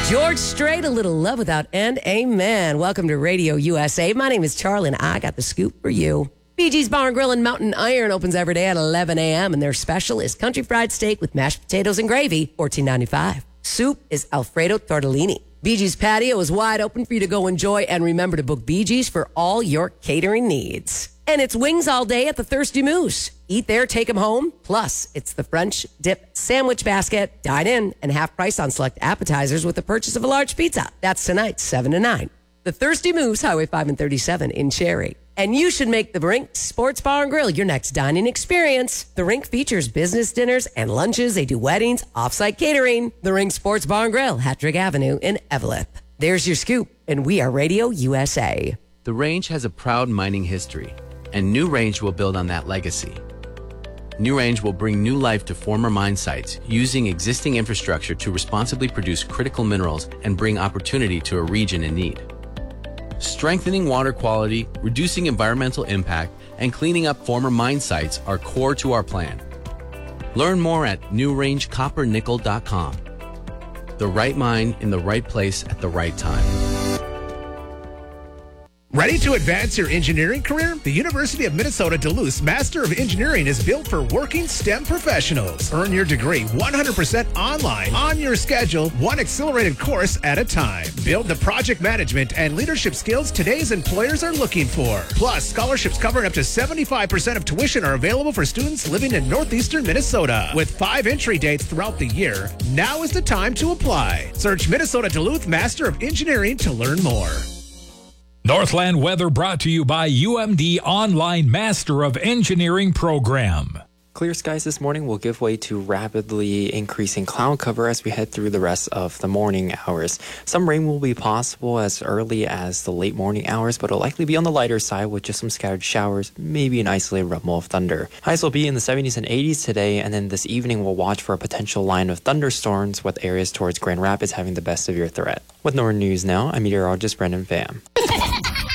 George Strait, A Little Love Without End. Amen. Welcome to Radio USA. My name is Charlie, and I got the scoop for you. Bee Gees Bar and Grill in Mountain Iron opens every day at 11 a.m., and their special is country fried steak with mashed potatoes and gravy, $14.95. Soup is Alfredo tortellini. Bee Gees patio is wide open for you to go enjoy, and remember to book Bee Gees for all your catering needs. And it's wings all day at the Thirsty Moose. Eat there, take them home. Plus, it's the French dip sandwich basket. Dine in and half price on select appetizers with the purchase of a large pizza. That's tonight, 7 to 9. The Thirsty Moose, Highway 5 and 37 in Cherry. And you should make the Rink Sports Bar and Grill your next dining experience. The Rink features business dinners and lunches. They do weddings, off-site catering. The Rink Sports Bar and Grill, Hattrick Avenue in Eveleth. There's your scoop, and we are Radio USA. The Range has a proud mining history, and New Range will build on that legacy. New Range will bring new life to former mine sites using existing infrastructure to responsibly produce critical minerals and bring opportunity to a region in need. Strengthening water quality, reducing environmental impact, and cleaning up former mine sites are core to our plan. Learn more at newrangecoppernickel.com. The right mine in the right place at the right time. Ready to advance your engineering career? The University of Minnesota Duluth's Master of Engineering is built for working STEM professionals. Earn your degree 100% online, on your schedule, one accelerated course at a time. Build the project management and leadership skills today's employers are looking for. Plus, scholarships covering up to 75% of tuition are available for students living in northeastern Minnesota. With 5 entry dates throughout the year, now is the time to apply. Search Minnesota Duluth Master of Engineering to learn more. Northland weather brought to you by UMD Online Master of Engineering Program. Clear skies this morning will give way to rapidly increasing cloud cover as we head through the rest of the morning hours. Some rain will be possible as early as the late morning hours, but it'll likely be on the lighter side with just some scattered showers, maybe an isolated rumble of thunder. Highs will be in the 70s and 80s today, and then this evening we'll watch for a potential line of thunderstorms with areas towards Grand Rapids having the best severe threat. With Northern News now, I'm meteorologist Brendan Pham.